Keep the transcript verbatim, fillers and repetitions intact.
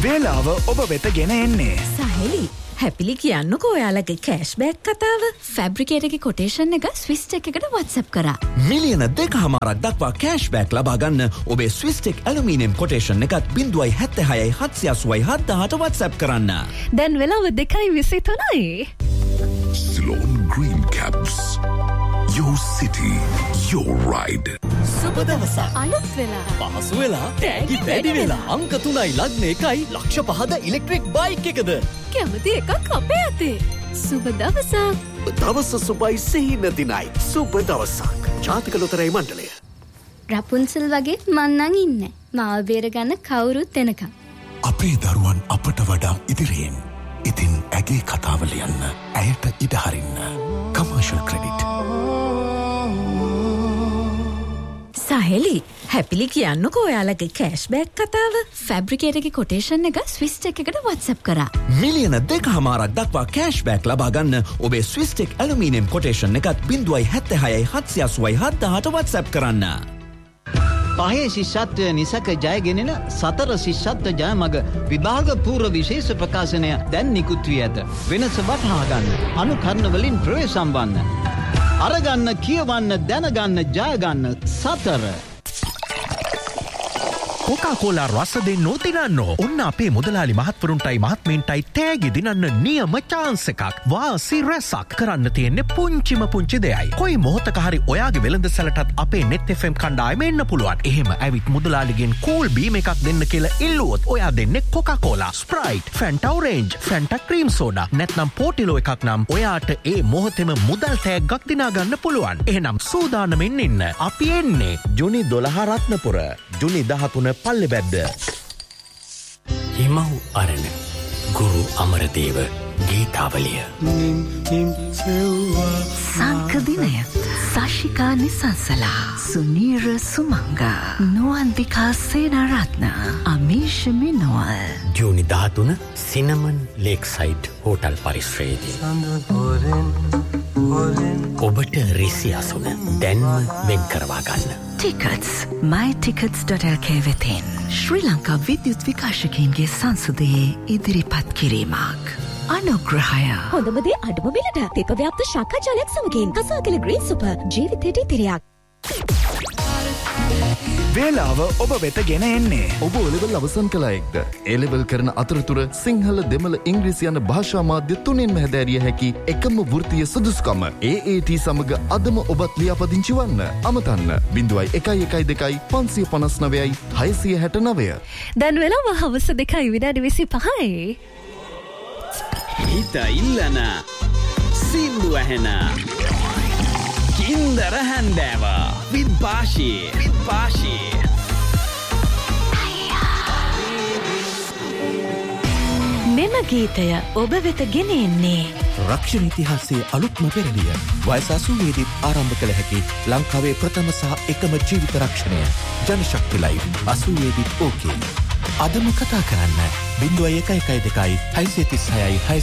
වේලාව ඔබ වෙත ගෙන එන්නේ. සහලි හැපිලි කියන්නකෝ ඔයාලගේ කෑෂ්බෑක් කතාව. ෆැබ්‍රිකේට් එකේ කොටේෂන් එක ස්විස් ටෙක් එකට WhatsApp කරා. මිලියන දෙකමාරක් දක්වා කෑෂ්බෑක් ලබා ගන්න ඔබේ ස්විස් ටෙක් ඇලුමිනියම් කොටේෂන් එකත් ඩොලර් හතළිස් හයයි හත්සිය අසූවයි හත්දාහට WhatsApp කරන්න. දැන් වෙලාව දෙකයි විසි තුනයි. Ceylon Green Caps. Your city, your ride. සුබ දවසක්. අලුත් වෙලා. පහසු වෙලා. තෑගි වැඩි වෙලා. අංක තුනයි ලග්න එකයි ලක්ෂ පහද ඉලෙක්ට්‍රික් බයික් එකද. කැමති එකක් අපේ අතේ. සුබ දවසක්. දවස සුබයි සිහින දිනයි. සුබ දවසක්. ජාතික ලොතරැයි මණ්ඩලය. රපුන්සල් වගේ මන්නන් ඉන්නේ. මාව බේරගන්න කවුරුත් එනකම්. අපේ දරුවන් අපට වඩා ඉදිරියෙන්. ඉතින් ඇගේ කතාව ලියන්න. ඇයට ඉඩ හරින්න. Commercial Credit. සහලි හැපිලි කියන්නකෝ ඔයාලගේ කෑෂ්බෑක් කතාව. ෆැබ්‍රිකේට් එකේ කොටේෂන් එක ස්විස් ටෙක් එකට WhatsApp කරා. මිලියන දෙකමාරක් දක්වා කෑෂ්බෑක් ලබා ගන්න ඔබේ ස්විස් ටෙක් ඇලුමිනියම් කොටේෂන් එකත් ඩොලර් හතළිස් හයයි හත්සිය අසූවයි හත්දාහට WhatsApp කරන්න. පහේ ශිෂ්‍යත්වය නිසක ජයගෙනෙන සතර ශිෂ්‍යත්ව ජයමග විභාග පූර්ව විශේෂ ප්‍රකාශනය දැන් නිකුත් වී ඇත. වෙනස වටහා ගන්න. අනුකරණ වලින් ප්‍රවේශම් වන්න. අරගන්න, කියවන්න, දැනගන්න, ජයගන්න සතර. කොකාකෝලා රස දෙන්න දිනන්නෝ. ඔන්න අපේ මුදලාලි මහත්වරුන්ටයි මහත්මීන්ටයි තෑගි දිනන්න නියම chance එකක්. වාසි රැසක්. කරන්න තියෙන්නේ පුංචිම පුංචි දෙයයි. කොයි මොහොතක හරි ඔයාගේ වෙළඳසැලටත් අපේ net F M කණ්ඩායම එන්න පුළුවන්. එහෙම ඇවිත් මුදලාලිගෙන් කූල් බීම් එකක් දෙන්න කියලා ඉල්ලුවොත් ඔයා දෙන්නේ Coca Cola, Sprite, ෆැන්ටා orange, ෆැන්ටා cream soda නැත්නම් පෝටිලෝ එකක් නම් ඔයාට ඒ මොහොතේම මුදල් තෑග්ගක් දිනා ගන්න පුළුවන්. එහෙනම් සූදානමින් ඉන්න. අපි එන්නේ ජුනි දොළහ රත්නපුර, ජුනි දහතුන පල්ලෙබැද්ද. හිමව් අරණ ගුරු අමරදේව ගීතාවලිය. සංකදිනය සශිකා නිසංසලා, සුනීර සුමංගා, නුවන්දිකා සේනරත්න, අමීෂ මිනෝල්. ජූනි දහතුන සිනමන් ලේක්සයිඩ් හෝටල් පරිශ්‍රයේදී. ඔබට රිසි අසුන දැන්ම වෙන් කරවා ගන්න. Tickets my tickets dot l k වෙතින් ශ්‍රී ලංකා විද්‍යුත් විකාශකයන්ගේ සංසදයේ ඉදිරිපත් කිරීමක්. අනුග්‍රහය. හොඳම දේ අඩුම මිලට. තෙප ව්‍යාප්ත ශාකා ජලයක් සමගින් කසාකල ග්‍රීන් සුපර් ජීවිතයට ඉතිරියක්. වේලාව ඔබ වෙත ගෙන එන්නේ. ඔබ ඔලෙවල් අවසන් කළ එක්ද? එලෙවල් කරන අතරතුර සිංහල, දෙමළ, ඉංග්‍රීසි යන භාෂා මාධ්‍ය තුනෙන්ම හැදෑරිය හැකි එකම වෘත්තීය සුදුසුකම A A T සමග අදම ඔබත් ලියාපදිංචි වන්න. අමතන්න ඩොලර් එකයි එකයි දෙකයි පන්සිය පනස් නවයයි හයසිය හැට නවය. දැන් වෙලාව හවස දෙකයි විනාඩි විසි පහයි. හිත ඉල්ලන සින්දු ඇහෙන කින්දර හැන්දෑව විත් පාෂී විත් පාෂී මෙම ගීතය ඔබ වෙත ගෙන එන්නේ රක්ෂණ ඉතිහාසයේ අලුත්ම පෙරළිය. වයස අසූවේදීත් ආරම්භ කළ හැකි ලංකාවේ ප්‍රථම සහ එකම ජීවිත රක්ෂණය ජනශක්ති ලයිව් අසූවේදීත් ඕකේ. අදම කතා කරන්න ඩොලර් එකයි එකයි දෙකයි හයසිය තිස් හයයි